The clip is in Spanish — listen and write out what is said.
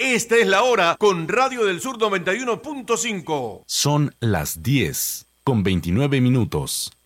Esta es la hora con Radio del Sur 91.5. Son las 10:29.